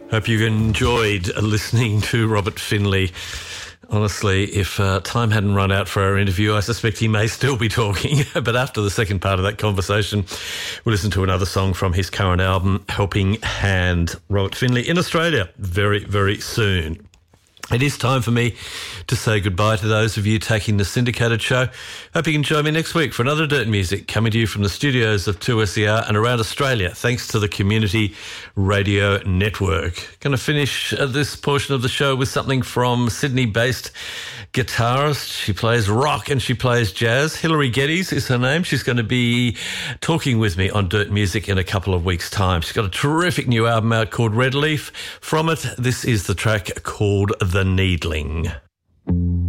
Hope you enjoyed listening to Robert Finley. Honestly, if time hadn't run out for our interview, I suspect he may still be talking. But after the second part of that conversation, we'll listen to another song from his current album, Helping Hand. Robert Finley in Australia very, very soon. It is time for me to say goodbye to those of you taking the syndicated show. Hope you can join me next week for another Dirt Music coming to you from the studios of 2SER and around Australia, thanks to the Community Radio Network. Going to finish this portion of the show with something from Sydney-based guitarist. She plays rock and she plays jazz. Hilary Geddes is her name. She's going to be talking with me on Dirt Music in a couple of weeks' time. She's got a terrific new album out called Red Leaf. From it, this is the track called The Needling.